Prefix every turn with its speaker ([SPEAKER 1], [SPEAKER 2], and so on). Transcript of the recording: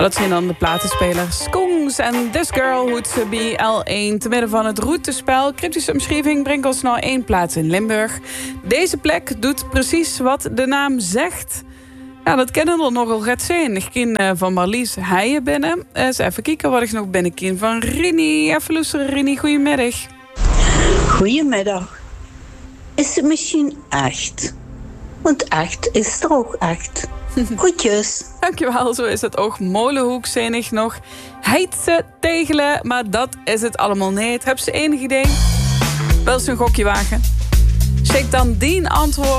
[SPEAKER 1] Dat zijn dan de platenspelers Skongs en This Girl Would Be L1. Te midden van het routespel. Cryptische omschrijving brengt ons naar 1 plaats in Limburg. Deze plek doet precies wat de naam zegt. Ja, dat kennen er nogal red zijn. Ik ken van Marlies Heijen binnen. Eens even kijken wat ik nog binnenken van Rini. Even luisteren, Rini. Goedemiddag.
[SPEAKER 2] Goedemiddag. Is het misschien 8? Want 8 is er ook 8. Groetjes.
[SPEAKER 1] Dankjewel, zo is het ook. Molenhoek zijn ik nog. Heidse tegelen, maar dat is het allemaal niet. Heb ze enig idee? Wil ze een gokje wagen? Check dan die antwoord